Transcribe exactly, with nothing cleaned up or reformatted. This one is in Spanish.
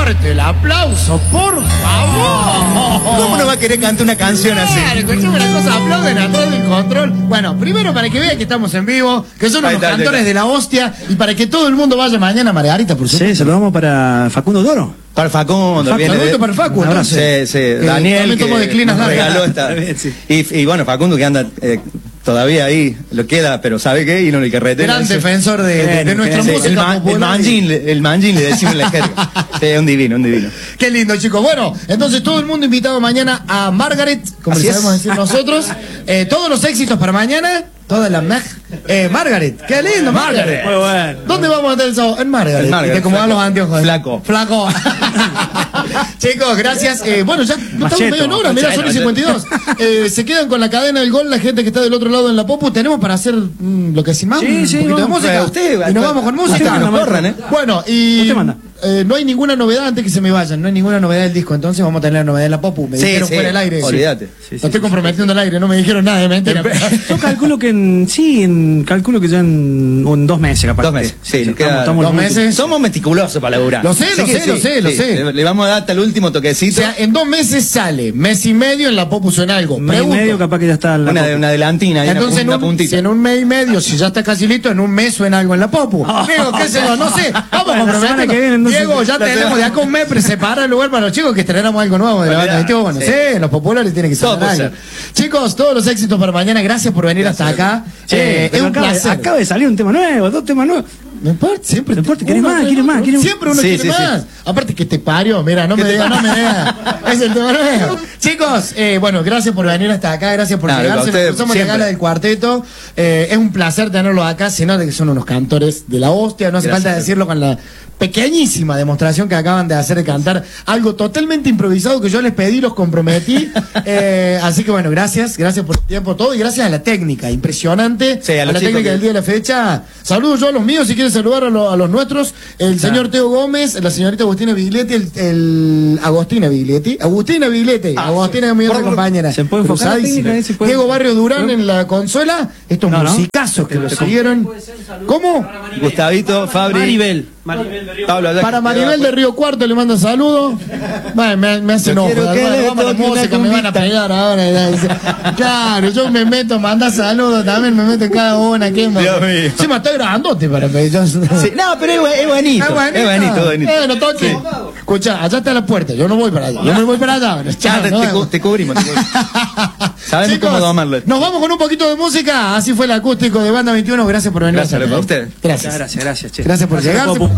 Fuerte el aplauso, por favor. ¿Cómo no va a querer cantar una canción así? Claro, escuchame una cosa, aplauden atrás del control. Bueno, primero para que vean que estamos en vivo, que son unos cantores de la hostia, y para que todo el mundo vaya mañana a Margarita, por supuesto. Sí, saludamos para Facundo Doro. Para Facundo, Facundo, viene de... para Facundo. No, sí, sí. Eh, Daniel, que declinas nos regaló esta... Sí. y, y bueno, Facundo que anda eh, todavía ahí, lo queda, pero ¿sabe qué? Y no le carretera. Gran defensor de, de, de nuestra sí, música el, man, el manjín, el manjín le decimos en la jerga. Sí, un divino, un divino. Qué lindo, chicos. Bueno, entonces todo el mundo invitado mañana a Margaret, como le sabemos decir nosotros. Eh, todos los éxitos para mañana. Todas las mag... Eh, Margaret, qué lindo, Margaret. Muy bueno. ¿Dónde vamos a estar el sábado? En Margaret. En Margaret, Y te acomodan los anteojos. Flaco. Flaco. Chicos, gracias. Eh, bueno, ya estamos Macheto, medio en hora, mirá, son y cincuenta y dos. Eh, se quedan con la cadena del gol la gente que está del otro lado en la popu. Tenemos para hacer mm, lo que decimos, Sí, un sí, poquito de vamos, música. usted, y nos vamos con música. usted que nos corran, ¿eh? Bueno, y Usted manda. eh, no hay ninguna novedad antes que se me vayan. No hay ninguna novedad del disco. Entonces vamos a tener la novedad en la popu. Me Sí, dijeron sí, fuera del aire. olvídate. Sí, sí, Lo estoy sí, comprometiendo al aire. No me dijeron nada de mentira. Yo calculo que en, sí, en, calculo que ya en, en dos meses capaz. Dos meses, sí, nos queda- estamos, estamos dos muy- meses. Somos meticulosos para laburar. Lo sé, Así lo que sé, lo sé, lo sé. Le, le vamos a dar hasta el último O toquecito. sea, en dos meses sale. Mes y medio en la popu suena algo. Mes y Pregunto. medio capaz que ya está la una, copa. una adelantina, ahí, Entonces, en una, un, una puntita. si en un mes y medio, si ya está casi listo, en un mes suena algo en la popu. Digo, qué sé yo, no sé. Vamos Bueno, a la semana comprometernos. que viene, entonces, Diego, ya la tenemos semana- de acá un mes pre- separa el lugar para los chicos que estrenamos algo nuevo de la banda de Bueno, sí. Sí. los populares tienen que Todo sonar puede algo. Chicos, todos los éxitos para mañana. Gracias por venir hasta acá. Che, Eh, es pero un acaba, de- placer. acaba de salir un tema nuevo, dos temas nuevos. No importa, siempre. No importa, ¿quieres uno más? tras ¿Quieres otro. más? ¿Quieres más? Siempre uno Sí, quiere sí, más. Aparte que te parió, mira, no me digas, no me digas. Es el tema nuevo. Chicos, eh, bueno, gracias por venir hasta acá, gracias por Nada, llegar. a Se ustedes, nos cruzamos la siempre. gala del cuarteto. Eh, es un placer tenerlos acá. Se nota que son unos cantores de la hostia. No hace Gracias. falta decirlo con la pequeñísima demostración que acaban de hacer de cantar algo totalmente improvisado que yo les pedí, los comprometí. Eh, así que bueno, gracias, gracias por el tiempo todo y gracias a la técnica, impresionante. Sí, a a los la chicos técnica que- del día de la fecha. Saludos yo a los míos, si quieren saludar a, lo- a los nuestros. El señor Teo Gómez, la señorita Agustina Biglietti, el, el Agostina Biglietti, Agustina Biglietti, Agustina es mi otra compañera. ¿Se puede enfocar la Cruzadísima. técnica ahí? ¿Se puede- Diego Barrio Durán en la consola, estos No, no. musicazos que lo siguieron. ¿Cómo? Gustavito, Fabri. Maribel. Pablo, allá Para que- Maribel de Río Cuarto le mando saludos. Bueno, me, me hace Yo enojo. quiero que Bueno, le vamos a la toque una música, me van a cumbita. pegar ahora. ya, dice. Claro, yo me meto, manda saludos, también me meto en cada una. ¿Qué más? Dios mío. Sí, me está grandote para pedir. yo- Sí, no, pero es, bu- es bonito. Es bonito. Es bonito, es bonito. Bueno, toque. Escucha, allá está la puerta. Yo no voy para allá. Yo me voy para allá. Bueno, Ya, chao, te, nos te, vemos. cu- te cubrimos. Te cubrimos. Sabemos Chicos, cómo domarlo. nos vamos con un poquito de música. Así fue el acústico de Banda veintiuno. Gracias por venir. Gracias, hasta acá. a usted. Gracias. Gracias, gracias, che. Gracias por llegar. Popu.